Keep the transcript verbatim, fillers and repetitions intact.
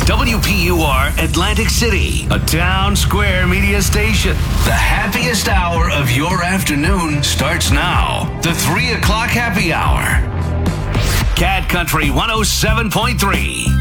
W P U R Atlantic City, a town square media station. The happiest hour of your afternoon starts now. The three o'clock happy hour. Cat Country one oh seven point three.